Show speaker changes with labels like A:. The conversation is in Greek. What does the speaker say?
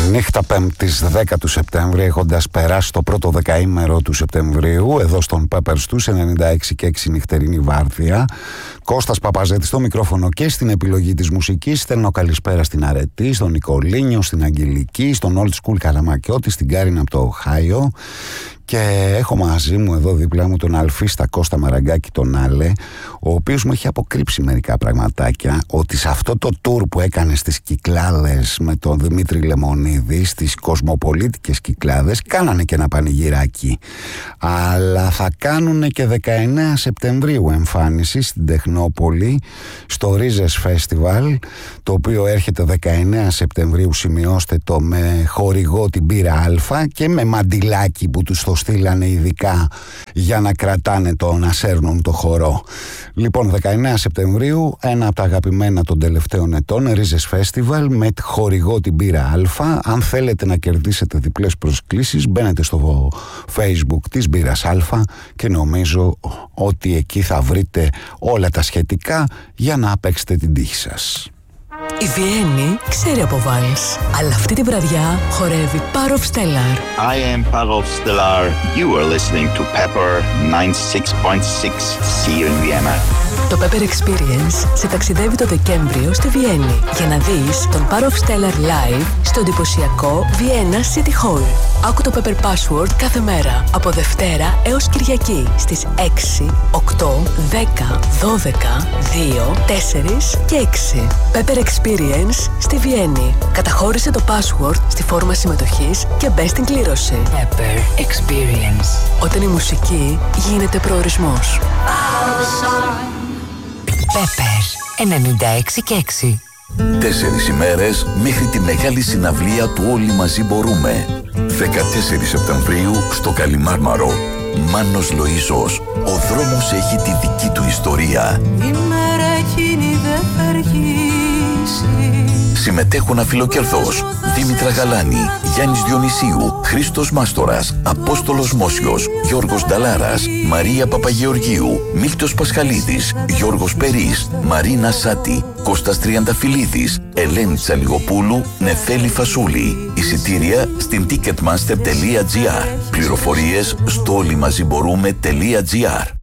A: Νύχτα Πέμπτης 10 του Σεπτέμβρη, έχοντας περάσει το πρώτο δεκαήμερο του Σεπτεμβρίου, εδώ στον Peppers τους 96 και 6 νυχτερινή βάρδια. Κώστας Παπαζέτης στο μικρόφωνο και στην επιλογή της μουσικής. Στέλνω καλησπέρα στην Αρετή, στον Νικολίνιο, στην Αγγελική, στον Old School Καλαμακιώτη, στην Κάρινα από το Οχάιο. Και έχω μαζί μου εδώ δίπλα μου τον αλφίστα Κώστα Μαραγκάκη τον Άλε, ο οποίος μου έχει αποκρύψει μερικά πραγματάκια, ότι σε αυτό το tour που έκανε στις Κυκλάδες με τον Δημήτρη Λεμονίδη, στις κοσμοπολίτικες Κυκλάδες, κάνανε και ένα πανηγυράκι. Αλλά θα κάνουν και 19 Σεπτεμβρίου εμφάνιση στην Τεχνόπολη, στο Ρίζες Festival, το οποίο έρχεται 19 Σεπτεμβρίου, σημειώστε το, με χορηγό την Μπύρα Α και με μαντιλάκι που τους το στείλανε ειδικά για να κρατάνε να σέρνουν το χορό. Λοιπόν, 19 Σεπτεμβρίου, ένα από τα αγαπημένα των τελευταίων ετών, Ρίζες Festival, με χορηγό την Μπύρα Α. Αν θέλετε να κερδίσετε διπλές προσκλήσεις, μπαίνετε στο Facebook της Μπύρας Α και νομίζω ότι εκεί θα βρείτε όλα τα σχετικά για να παίξετε την τύχη σας.
B: Η Βιέννη ξέρει από βάλς, αλλά αυτή τη βραδιά χορεύει Parov Stellar.
C: I am Parov Stellar. You are listening to Pepper 96.6. See you in Vienna.
B: Το Pepper Experience σε ταξιδεύει το Δεκέμβριο στη Βιέννη για να δεις τον Parov Stellar live στο εντυπωσιακό Vienna City Hall. Άκου το Pepper Password κάθε μέρα από Δευτέρα έως Κυριακή στις 6, 8, 10, 12, 2, 4 και 6. Pepper Experience στη Βιέννη. Καταχώρησε το password στη φόρμα συμμετοχής και μπες στην κλήρωση. Pepper Experience. Όταν η μουσική γίνεται προορισμός.
D: Pepper 96 και 6.
E: 4 ημέρες μέχρι τη μεγάλη συναυλία του Όλοι Μαζί Μπορούμε. 14 Σεπτεμβρίου στο Καλιμάρμαρο. Μάνος Λοΐζος. Ο δρόμος έχει τη δική του ιστορία.
F: Η μέρα εκείνη δεν θα αργήσει.
E: Συμμετέχουν Αφιλοκερδός, Δήμητρα Γαλάνη, Γιάννης Διονυσίου, Χρήστος Μάστορας, Απόστολος Μόσιος, Γιώργος Νταλάρας, Μαρία Παπαγεωργίου, Μίλτος Πασχαλίδης, Γιώργος Περής, Μαρίνα Σάτη, Κώστας Τριανταφυλλίδης, Ελένη Τσαλιγοπούλου, Νεφέλη Φασούλη. Εισιτήρια στην ticketmaster.gr. Πληροφορίες στο όλημαζιμπορούμε.gr.